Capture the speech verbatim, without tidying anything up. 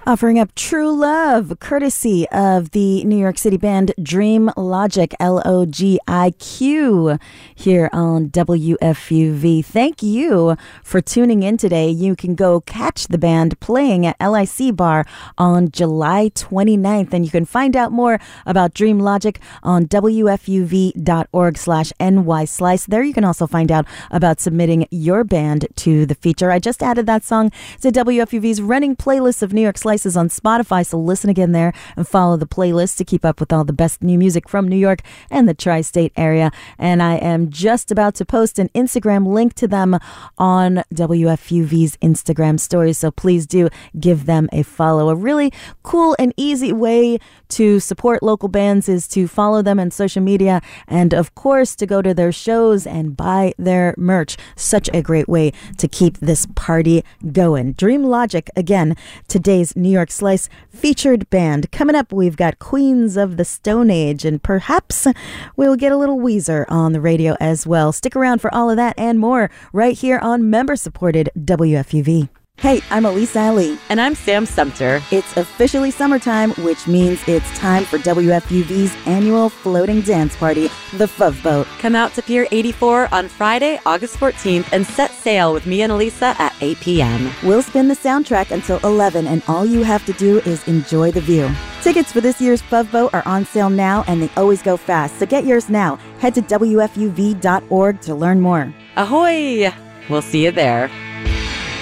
Offering up True Love, courtesy of the New York City band Dream Logic, L O G I Q, here on W F U V. Thank you for tuning in today. You can go catch the band playing at L I C Bar on July twenty-ninth, and you can find out more about Dream Logic on W F U V dot org slash N Y Slice. There you can also find out about submitting your band to the feature. I just added that song to W F U V's running playlist of New York Slices on Spotify, so listen again there and follow the playlist to keep up with all the best new music from New York and the tri-state area. And I am just about to post an Instagram link to them on W F U V's Instagram stories, so please do give them a follow. A really cool and easy way to support local bands is to follow them on social media and, of course, to go to their shows and buy their merch. Such a great way to keep this party going. Dream Logic, again, today's New York Slice featured band. Coming up, we've got Queens of the Stone Age, and perhaps we'll get a little Weezer on the radio as well. Stick around for all of that and more right here on member-supported W F U V. Hey, I'm Elisa Ali. And I'm Sam Sumter. It's officially summertime, which means it's time for W F U V's annual floating dance party, the Fove Boat. Come out to Pier eighty-four on Friday, August fourteenth, and set sail with me and Elisa at eight p.m. We'll spin the soundtrack until eleven, and all you have to do is enjoy the view. Tickets for this year's Fove Boat are on sale now, and they always go fast, so get yours now. Head to W F U V dot org to learn more. Ahoy! We'll see you there.